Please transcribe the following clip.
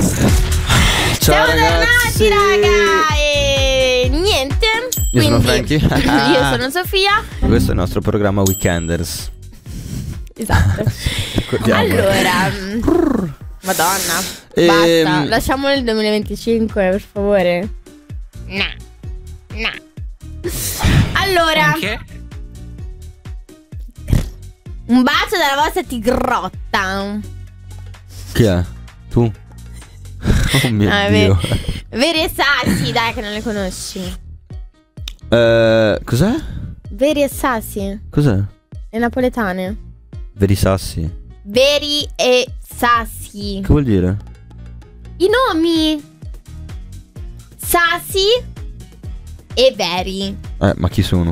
Ciao ragazzi. Siamo tornati, raga. E niente. Io sono Frankie. Io sono Sofia. Questo è il nostro programma Weekenders. Esatto. Ricordiamolo. Allora, Madonna, basta. Lasciamolo nel 2025, per favore. No. Allora, Anche? un bacio dalla vostra tigrotta. Chi è? Tu? Oh mio Ah, Dio. Veri e Sassi, dai che non le conosci. Cos'è? Veri e Sassi, Cos'è? le napoletane. Veri sassi? Veri e Sassi. Che vuol dire? I nomi Sassi e Veri. Ma chi sono?